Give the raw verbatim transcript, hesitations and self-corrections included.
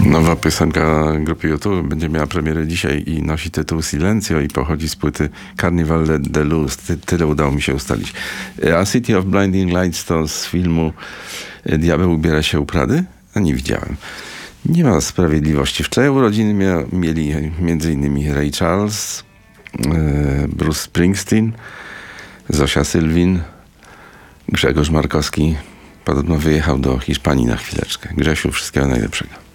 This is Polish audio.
Nowa piosenka grupy U dwa będzie miała premierę dzisiaj i nosi tytuł Silencio i pochodzi z płyty Carnival de Luz. Ty, tyle udało mi się ustalić. A City of Blinding Lights to z filmu Diabeł ubiera się u Prady? A nie widziałem. Nie ma sprawiedliwości. Wczoraj urodziny mia, mieli między innymi Ray Charles, e, Bruce Springsteen, Zosia Sylwin, Grzegorz Markowski. Podobno wyjechał do Hiszpanii na chwileczkę. Grzesiu, wszystkiego najlepszego.